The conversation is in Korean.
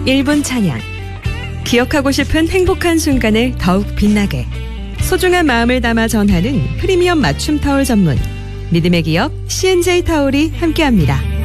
1분 찬양. 기억하고 싶은 행복한 순간을 더욱 빛나게. 소중한 마음을 담아 전하는 프리미엄 맞춤 타올 전문 믿음의 기업 C&J 타올이 함께합니다.